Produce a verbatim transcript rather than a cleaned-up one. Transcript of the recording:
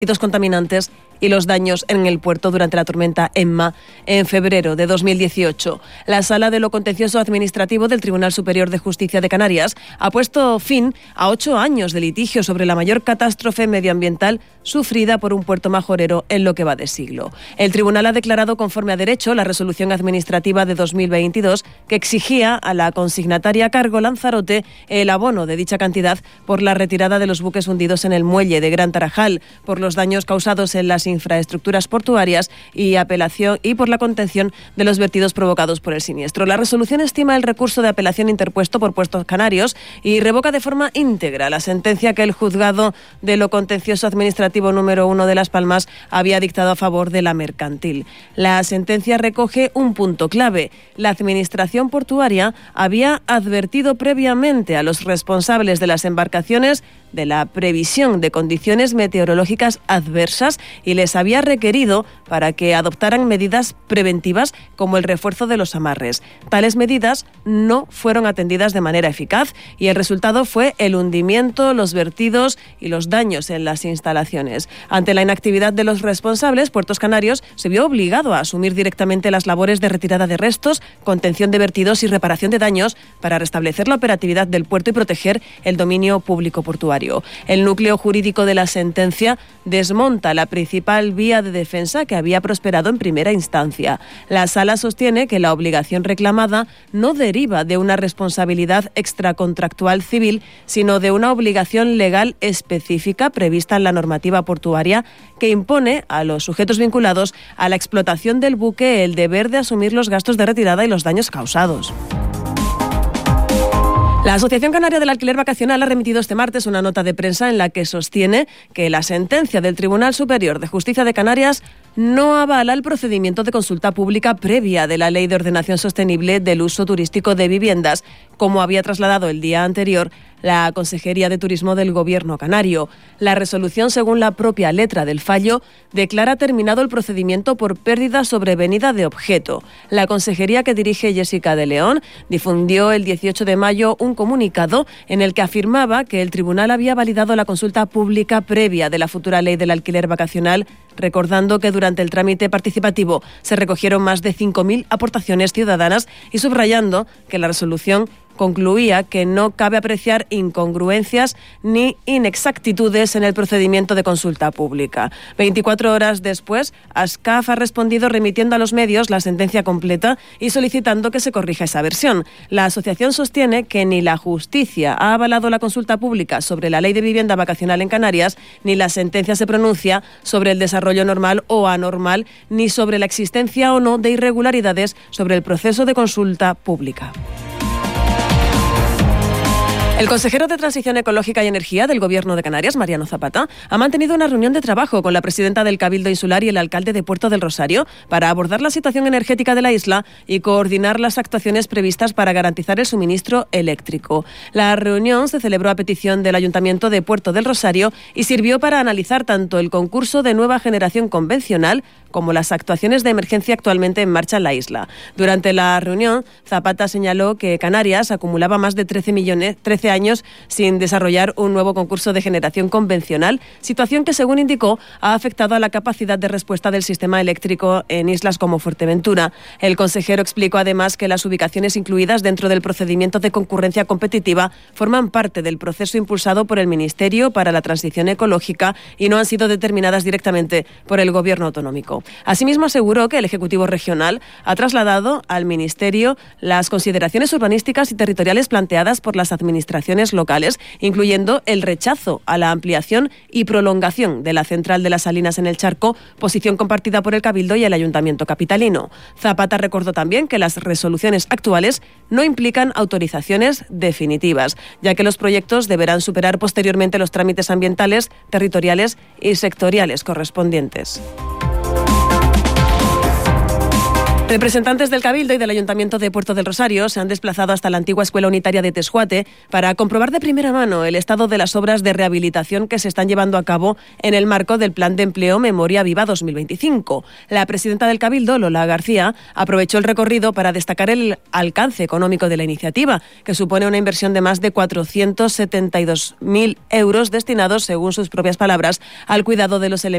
contaminantes y los daños en el puerto durante la tormenta Emma en febrero de dos mil dieciocho. La Sala de lo Contencioso Administrativo del Tribunal Superior de Justicia de Canarias ha puesto fin a ocho años de litigio sobre la mayor catástrofe medioambiental sufrida por un puerto majorero en lo que va de siglo. El tribunal ha declarado conforme a derecho la resolución administrativa de dos mil veintidós que exigía a la consignataria Cargo Lanzarote el abono de dicha cantidad por la retirada de los buques hundidos en el muelle de Gran Tarajal, por los daños causados en las infraestructuras portuarias y apelación y por la contención de los vertidos provocados por el siniestro. La resolución estima el recurso de apelación interpuesto por Puertos Canarios y revoca de forma íntegra la sentencia que el juzgado de lo contencioso administrativo número uno de Las Palmas había dictado a favor de la mercantil. La sentencia recoge un punto clave. La administración portuaria había advertido previamente a los responsables de las embarcaciones de la previsión de condiciones meteorológicas adversas y les había requerido para que adoptaran medidas preventivas como el refuerzo de los amarres. Tales medidas no fueron atendidas de manera eficaz y el resultado fue el hundimiento, los vertidos y los daños en las instalaciones. Ante la inactividad de los responsables, Puertos Canarios se vio obligado a asumir directamente las labores de retirada de restos, contención de vertidos y reparación de daños para restablecer la operatividad del puerto y proteger el dominio público portuario. El núcleo jurídico de la sentencia desmonta la principal vía de defensa que había prosperado en primera instancia. La Sala sostiene que la obligación reclamada no deriva de una responsabilidad extracontractual civil, sino de una obligación legal específica prevista en la normativa portuaria que impone a los sujetos vinculados a la explotación del buque el deber de asumir los gastos de retirada y los daños causados. La Asociación Canaria del Alquiler Vacacional ha remitido este martes una nota de prensa en la que sostiene que la sentencia del Tribunal Superior de Justicia de Canarias no avala el procedimiento de consulta pública previa de la Ley de Ordenación Sostenible del Uso Turístico de Viviendas, como había trasladado el día anterior la Consejería de Turismo del Gobierno canario. La resolución, según la propia letra del fallo, declara terminado el procedimiento por pérdida sobrevenida de objeto. La consejería que dirige Jessica de León difundió el dieciocho de mayo un comunicado en el que afirmaba que el tribunal había validado la consulta pública previa de la futura ley del alquiler vacacional, recordando que durante el trámite participativo se recogieron más de cinco mil aportaciones ciudadanas y subrayando que la resolución concluía que no cabe apreciar incongruencias ni inexactitudes en el procedimiento de consulta pública. veinticuatro horas después, ASCAF ha respondido remitiendo a los medios la sentencia completa y solicitando que se corrija esa versión. La asociación sostiene que ni la justicia ha avalado la consulta pública sobre la ley de vivienda vacacional en Canarias, ni la sentencia se pronuncia sobre el desarrollo normal o anormal, ni sobre la existencia o no de irregularidades sobre el proceso de consulta pública. El consejero de Transición Ecológica y Energía del Gobierno de Canarias, Mariano Zapata, ha mantenido una reunión de trabajo con la presidenta del Cabildo Insular y el alcalde de Puerto del Rosario para abordar la situación energética de la isla y coordinar las actuaciones previstas para garantizar el suministro eléctrico. La reunión se celebró a petición del Ayuntamiento de Puerto del Rosario y sirvió para analizar tanto el concurso de nueva generación convencional como las actuaciones de emergencia actualmente en marcha en la isla. Durante la reunión, Zapata señaló que Canarias acumulaba más de trece millones, trece años sin desarrollar un nuevo concurso de generación convencional, situación que, según indicó, ha afectado a la capacidad de respuesta del sistema eléctrico en islas como Fuerteventura. El consejero explicó además que las ubicaciones incluidas dentro del procedimiento de concurrencia competitiva forman parte del proceso impulsado por el Ministerio para la Transición Ecológica y no han sido determinadas directamente por el Gobierno autonómico. Asimismo, aseguró que el Ejecutivo Regional ha trasladado al Ministerio las consideraciones urbanísticas y territoriales planteadas por las administraciones locales, incluyendo el rechazo a la ampliación y prolongación de la central de las Salinas en el Charco, posición compartida por el Cabildo y el Ayuntamiento capitalino. Zapata recordó también que las resoluciones actuales no implican autorizaciones definitivas, ya que los proyectos deberán superar posteriormente los trámites ambientales, territoriales y sectoriales correspondientes. Representantes del Cabildo y del Ayuntamiento de Puerto del Rosario se han desplazado hasta la antigua Escuela Unitaria de Tesjuate para comprobar de primera mano el estado de las obras de rehabilitación que se están llevando a cabo en el marco del Plan de Empleo Memoria Viva dos mil veinticinco. La presidenta del Cabildo, Lola García, aprovechó el recorrido para destacar el alcance económico de la iniciativa, que supone una inversión de más de cuatrocientos setenta y dos mil euros destinados, según sus propias palabras, al cuidado de los elementos